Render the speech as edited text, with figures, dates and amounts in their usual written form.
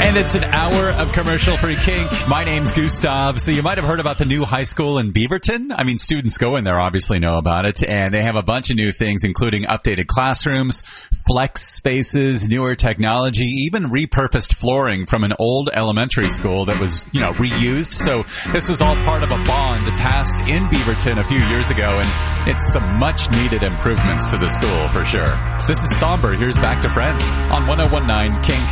And it's an hour of commercial-free kink. My name's Gustav. So you might have heard about the new high school in Beaverton. I mean, students go in there obviously know about it. And they have a bunch of new things, including updated classrooms, flex spaces, newer technology, even repurposed flooring from an old elementary school that was, reused. So this was all part of a bond passed in Beaverton a few years ago. And it's some much-needed improvements to the school for sure. This is Somber. Here's Back to Friends on 101.9 Kink.